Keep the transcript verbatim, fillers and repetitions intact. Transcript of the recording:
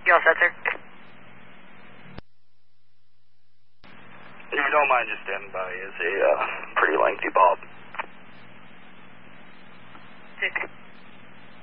You all set, sir? If you don't mind just standing by, is a uh, pretty lengthy bob.